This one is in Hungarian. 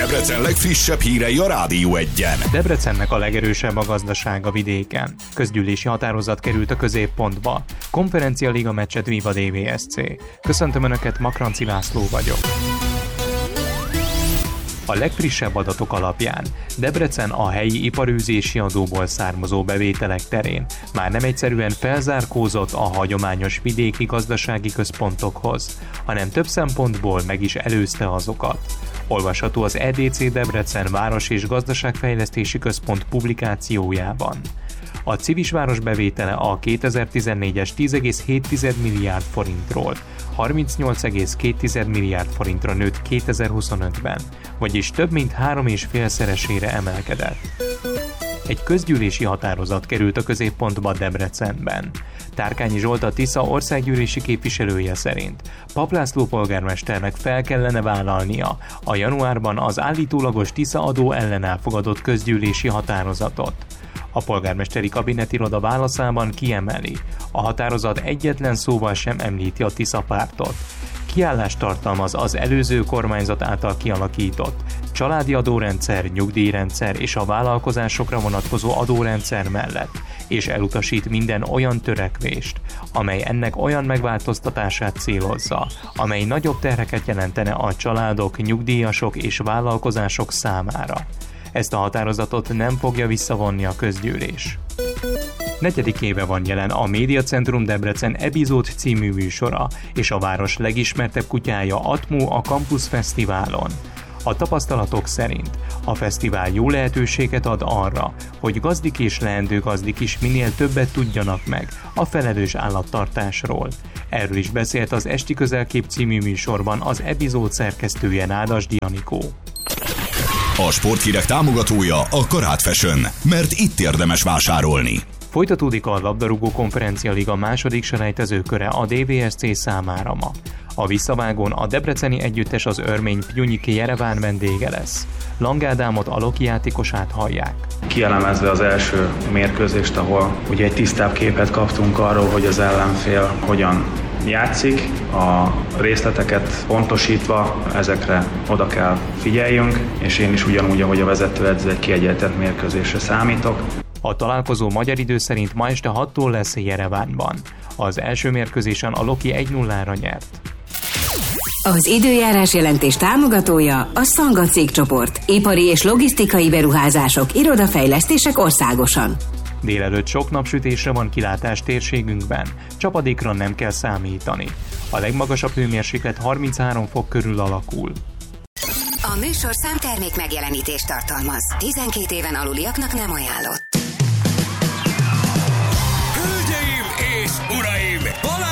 Debrecen legfrissebb hírei a Rádió Egyen. Debrecennek a legerősebb a gazdasága vidéken. Közgyűlési határozat került a középpontba. Konferencia Liga meccset vív a DVSC. Köszöntöm Önöket, Makranci László vagyok. A legfrissebb adatok alapján Debrecen a helyi iparűzési adóból származó bevételek terén már nem egyszerűen felzárkózott a hagyományos vidéki gazdasági központokhoz, hanem több szempontból meg is előzte azokat. Olvasható az EDC Debrecen Város- és Gazdaságfejlesztési Központ publikációjában. A Civisváros bevétele a 2014-es 10,7 milliárd forintról 38,2 milliárd forintra nőtt 2025-ben, vagyis több mint 3,5-szeresére emelkedett. Egy közgyűlési határozat került a középpontba Debrecenben. Tárkányi Zsolt, a Tisza országgyűlési képviselője szerint Papp László polgármesternek fel kellene vállalnia a januárban az állítólagos Tisza adó ellen elfogadott közgyűlési határozatot. A polgármesteri kabinetiroda válaszában kiemeli, a határozat egyetlen szóval sem említi a Tisza pártot. Kiállást tartalmaz az előző kormányzat által kialakított családi adórendszer, nyugdíjrendszer és a vállalkozásokra vonatkozó adórendszer mellett, és elutasít minden olyan törekvést, amely ennek olyan megváltoztatását célozza, amely nagyobb terheket jelentene a családok, nyugdíjasok és vállalkozások számára. Ezt a határozatot nem fogja visszavonni a közgyűlés. 4. éve van jelen a Médiacentrum Debrecen epizód című műsora, és a város legismertebb kutyája Atmo a Campus Fesztiválon. A tapasztalatok szerint a fesztivál jó lehetőséget ad arra, hogy gazdik és leendő gazdik is minél többet tudjanak meg a felelős állattartásról. Erről is beszélt az Esti Közelkép című műsorban az epizód szerkesztője, Nádasdy Anikó. A sporthírek támogatója a Karát Fashion, mert itt érdemes vásárolni. Folytatódik a labdarúgó konferencia liga második selejtezőköre a DVSC számára ma. A visszavágón a debreceni együttes az örmény Pjunyiki Jereván vendége lesz. Lang Ádámot, a Loki játékosát hallják. Kielemezve az első mérkőzést, ahol ugye egy tisztább képet kaptunk arról, hogy az ellenfél hogyan játszik, a részleteket pontosítva ezekre oda kell figyeljünk, és én is ugyanúgy, ahogy a vezetőedző, egy kiegyenlített mérkőzésre számítok. A találkozó magyar idő szerint ma este 6-tól lesz Jerevánban. Az első mérkőzésen a Loki 1-0-ra nyert. Az időjárás jelentés támogatója a Szanga cégcsoport. Ipari és logisztikai beruházások, irodafejlesztések országosan. Délelőtt sok napsütésre van kilátás térségünkben, csapadékra nem kell számítani. A legmagasabb hőmérséklet 33 fok körül alakul. A műsor számtermék megjelenítést tartalmaz. 12 éven aluliaknak nem ajánlott.